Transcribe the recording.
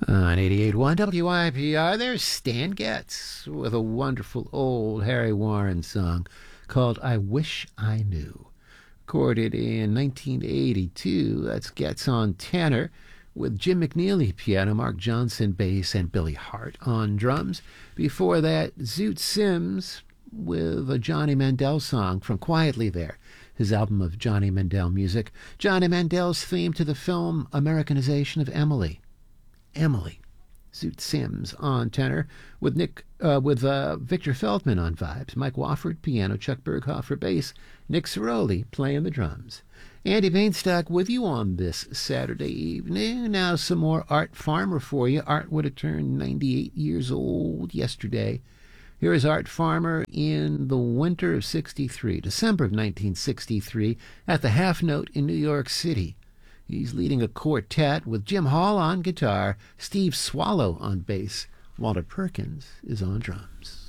On 88.1 WIPR, there's Stan Getz with a wonderful old Harry Warren song called I Wish I Knew. Recorded in 1982, that's Getz on tenor, with Jim McNeely piano, Mark Johnson bass, and Billy Hart on drums. Before that, Zoot Sims with a Johnny Mandel song from Quietly There, his album of Johnny Mandel music. Johnny Mandel's theme to the film Americanization of Emily. Emily. Zoot Sims on tenor, with Victor Feldman on vibes, Mike Wofford piano, Chuck Berghofer bass, Nick Ceroli playing the drums. Andy Bainstock with you on this Saturday evening. Now some more Art Farmer for you. Art would have turned 98 years old yesterday. Here is Art Farmer in the winter of '63, December of 1963, at the Half Note in New York City. He's leading a quartet with Jim Hall on guitar, Steve Swallow on bass, Walter Perkins is on drums.